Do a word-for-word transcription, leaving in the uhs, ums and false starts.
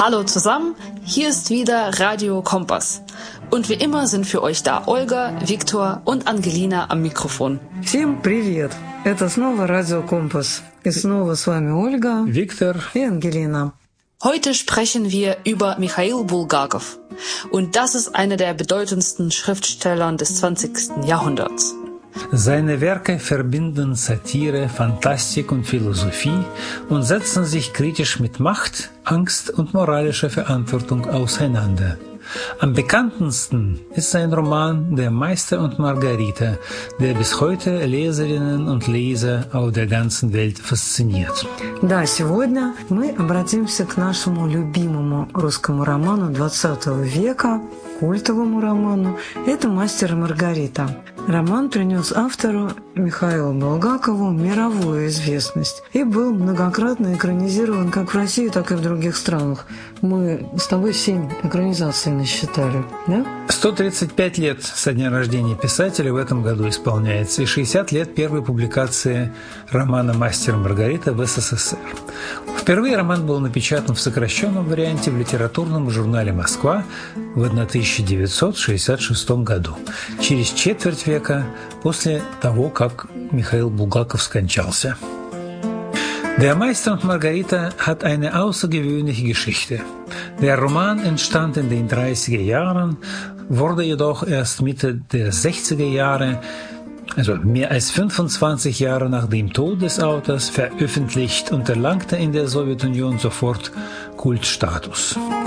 Hallo zusammen, hier ist wieder Radio Kompass. Und wie immer sind für euch da Olga, Viktor und Angelina am Mikrofon. Всем привет! Это снова Радио Компас. И снова с вами Ольга, Виктор и Ангелина. Heute sprechen wir über Michail Bulgakov. Und das ist einer der bedeutendsten Schriftsteller des zwanzigsten Jahrhunderts. Seine Werke verbinden Satire, Fantastik und Philosophie und setzen sich kritisch mit Macht, Angst und moralischer Verantwortung auseinander. Am bekanntesten ist sein Roman Der Meister und Margarita, der bis heute Leserinnen und Leser auf der ganzen Welt fasziniert. Да, сегодня мы обратимся к нашему любимому русскому роману двадцатого века, культовому роману. Это «Мастер и Маргарита». Роман принес автору Михаилу Булгакову мировую известность и был многократно экранизирован как в России, так и в других странах. Мы с тобой семь экранизаций насчитали, да? сто тридцать пять лет со дня рождения писателя в этом году исполняется, и шестьдесят лет первой публикации романа «Мастер и Маргарита» в СССР. Впервые роман был напечатан в сокращенном варианте в литературном журнале «Москва» в тысяча девятьсот шестьдесят шестом году, через четверть века после того, как Michail Bulgakov скончался. Der Meister und Margarita hat eine außergewöhnliche Geschichte. Der Roman entstand in den dreißiger Jahren, wurde jedoch erst Mitte der sechziger Jahre, also mehr als fünfundzwanzig Jahre nach dem Tod des Autors, veröffentlicht und erlangte in der Sowjetunion sofort Kultstatus.